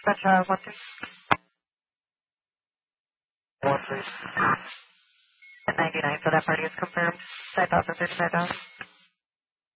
Dispatch 1 3. 1 3. 99, so that party is confirmed. 5,000, 35,000.